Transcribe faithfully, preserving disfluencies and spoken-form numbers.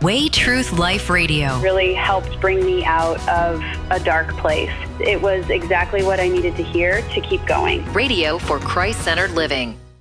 Way Truth Life Radio really helped bring me out of a dark place. It was exactly what I needed to hear to keep going. Radio for Christ-centered living.